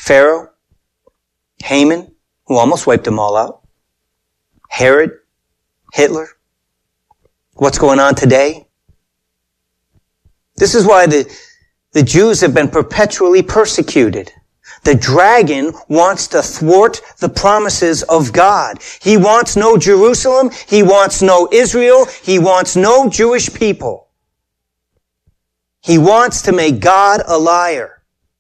Pharaoh, Haman, who almost wiped them all out, Herod, Hitler. What's going on today? This is why the Jews have been perpetually persecuted. The dragon wants to thwart the promises of God. He wants no Jerusalem. He wants no Israel. He wants no Jewish people. He wants to make God a liar.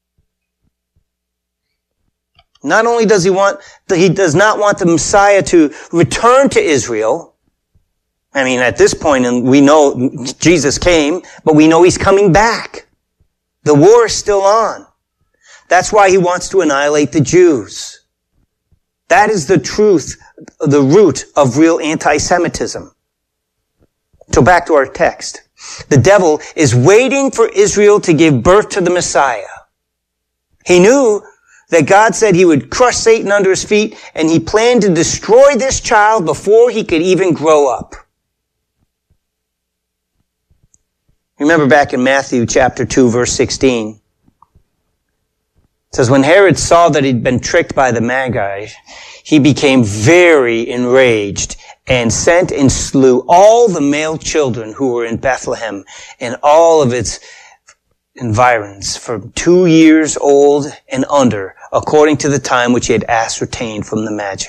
Not only does he does not want the Messiah to return to Israel. I mean, at this point, and we know Jesus came, but we know he's coming back. The war is still on. That's why he wants to annihilate the Jews. That is the truth, the root of real anti-Semitism. So back to our text. The devil is waiting for Israel to give birth to the Messiah. He knew that God said he would crush Satan under his feet, and he planned to destroy this child before he could even grow up. Remember back in Matthew chapter 2, verse 16. It says, when Herod saw that he'd been tricked by the Magi, he became very enraged and sent and slew all the male children who were in Bethlehem and all of its environs from 2 years old and under, according to the time which he had ascertained from the Magi.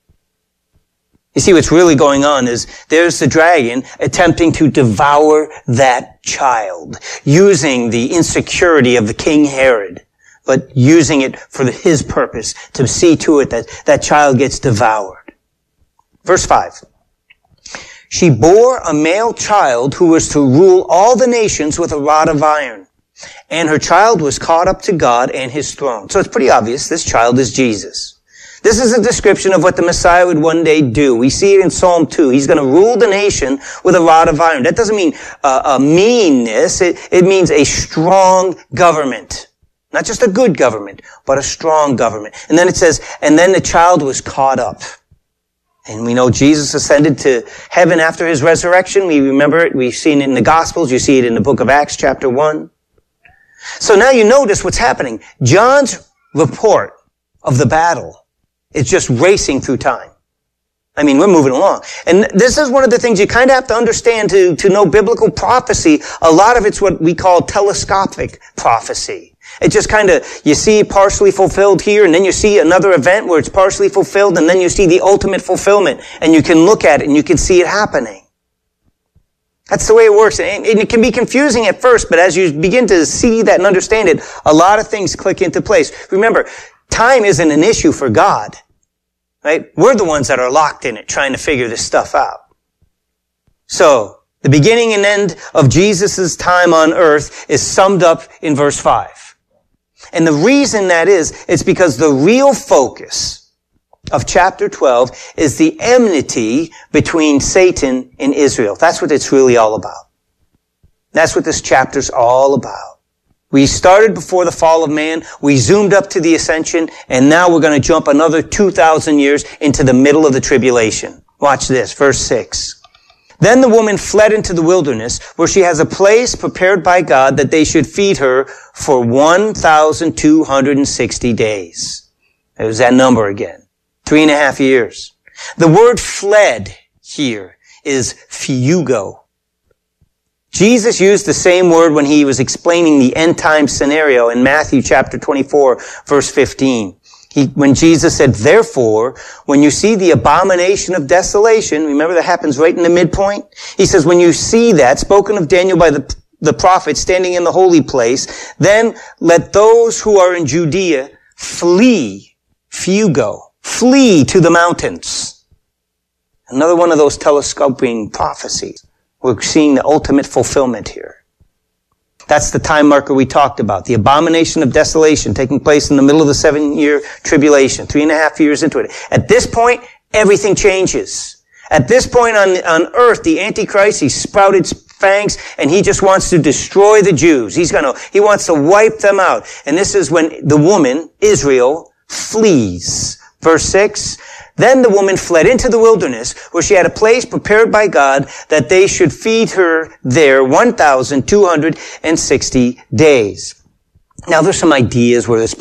You see, what's really going on is there's the dragon attempting to devour that child, using the insecurity of the King Herod, but using it for his purpose to see to it that that child gets devoured. Verse 5. She bore a male child who was to rule all the nations with a rod of iron. And her child was caught up to God and his throne. So it's pretty obvious this child is Jesus. This is a description of what the Messiah would one day do. We see it in Psalm 2. He's going to rule the nation with a rod of iron. That doesn't mean a meanness. It means a strong government. Not just a good government, but a strong government. And then it says, and then the child was caught up. And we know Jesus ascended to heaven after his resurrection. We remember it. We've seen it in the Gospels. You see it in the book of Acts chapter 1. So now you notice what's happening. John's report of the battle is just racing through time. I mean, we're moving along. And this is one of the things you kind of have to understand to know biblical prophecy. A lot of it's what we call telescopic prophecy. It just kind of, you see partially fulfilled here, and then you see another event where it's partially fulfilled, and then you see the ultimate fulfillment, and you can look at it and you can see it happening. That's the way it works. And it can be confusing at first, but as you begin to see that and understand it, a lot of things click into place. Remember, time isn't an issue for God, right? We're the ones that are locked in it, trying to figure this stuff out. So, the beginning and end of Jesus' time on earth is summed up in verse 5. And the reason that is, it's because the real focus of chapter 12 is the enmity between Satan and Israel. That's what it's really all about. That's what this chapter's all about. We started before the fall of man, we zoomed up to the ascension, and now we're going to jump another 2,000 years into the middle of the tribulation. Watch this, verse 6. Then the woman fled into the wilderness, where she has a place prepared by God that they should feed her for 1,260 days. There's that number again. 3.5 years. The word fled here is fugo. Jesus used the same word when he was explaining the end time scenario in Matthew chapter 24, verse 15. When Jesus said, therefore, when you see the abomination of desolation, remember that happens right in the midpoint? He says, when you see that, spoken of Daniel by the prophet standing in the holy place, then let those who are in Judea flee, fugo, flee to the mountains. Another one of those telescoping prophecies. We're seeing the ultimate fulfillment here. That's the time marker we talked about. The abomination of desolation taking place in the middle of the 7-year tribulation, 3.5 years into it. At this point, everything changes. At this point on earth, the Antichrist, he sprouted fangs and he just wants to destroy the Jews. He wants to wipe them out. And this is when the woman, Israel, flees. Verse 6. Then the woman fled into the wilderness, where she had a place prepared by God that they should feed her there 1,260 days. Now there's some ideas where this